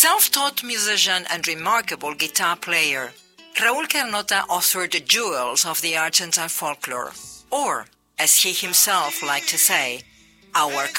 Self-taught musician and remarkable guitar player, Raúl Carnota authored the jewels of the Argentine folklore, or, as he himself liked to say, our